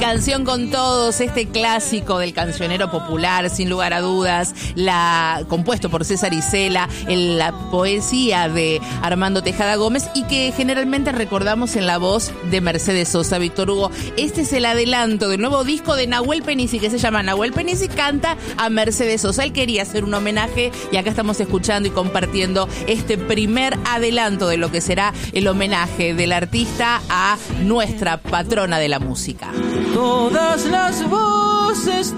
Canción con Todos, este clásico del cancionero popular, sin lugar a dudas, compuesto por César Isela, la poesía de Armando Tejada Gómez y que generalmente recordamos en la voz de Mercedes Sosa. Víctor Hugo, este es el adelanto del nuevo disco de Nahuel Penisi, que se llama Nahuel Penisi canta a Mercedes Sosa. Él quería hacer un homenaje y acá estamos escuchando y compartiendo este primer adelanto de lo que será el homenaje del artista a nuestra patrona de la música. Todas las voces,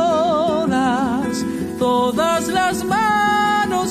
todas las manos,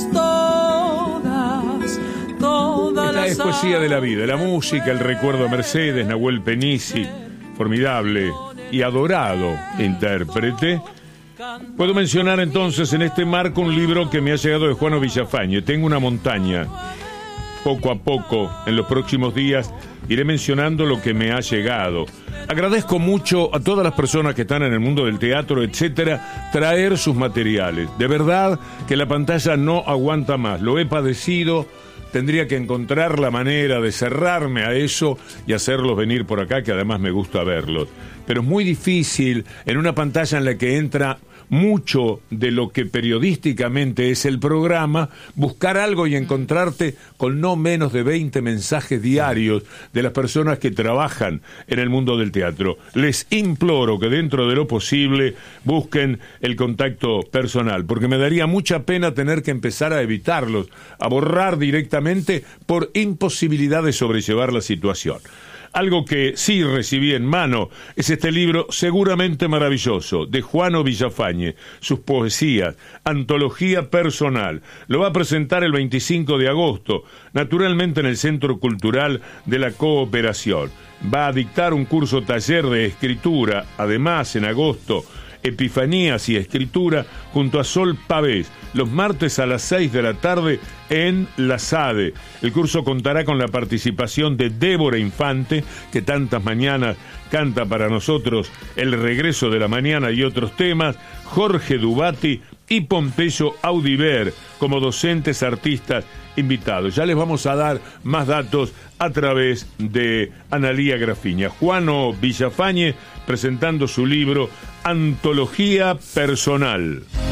todas Esta las... es poesía de la vida, la música, el recuerdo a Mercedes, Nahuel Penisi, formidable y adorado intérprete. Puedo mencionar entonces en este marco un libro que me ha llegado de Juano Villafañe, Tengo una montaña. Poco a poco, en los próximos días, iré mencionando lo que me ha llegado. Agradezco mucho a todas las personas que están en el mundo del teatro, etcétera, traer sus materiales. De verdad que la pantalla no aguanta más, lo he padecido. Tendría que encontrar la manera de cerrarme a eso y hacerlos venir por acá, que además me gusta verlos. Pero es muy difícil en una pantalla en la que entra mucho de lo que periodísticamente es el programa, buscar algo y encontrarte con no menos de 20 mensajes diarios de las personas que trabajan en el mundo del teatro. Les imploro que dentro de lo posible busquen el contacto personal, porque me daría mucha pena tener que empezar a evitarlos, a borrar directamente por imposibilidad de sobrellevar la situación. Algo que sí recibí en mano es este libro seguramente maravilloso de Juano Villafañe, sus poesías, antología personal. Lo va a presentar el 25 de agosto, naturalmente en el Centro Cultural de la Cooperación. Va a dictar un curso taller de escritura, además en agosto, Epifanías y Escritura, junto a Sol Pavés, los martes a las 6 de la tarde en la SADE. El curso contará con la participación de Débora Infante, que tantas mañanas canta para nosotros El Regreso de la Mañana y otros temas, Jorge Dubati y Pompeyo Audiver, como docentes artistas invitados. Ya les vamos a dar más datos a través de Analía Grafiña. Juano Villafañe presentando su libro Antología Personal.